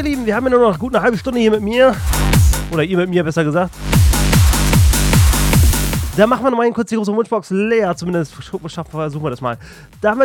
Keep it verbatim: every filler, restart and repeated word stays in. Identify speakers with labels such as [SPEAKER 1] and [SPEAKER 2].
[SPEAKER 1] Lieben, wir haben ja nur noch gut eine halbe Stunde hier mit mir. Oder ihr mit mir, besser gesagt. Da machen wir noch mal kurz die große Wunschbox leer. Zumindest versuchen wir das mal. Damit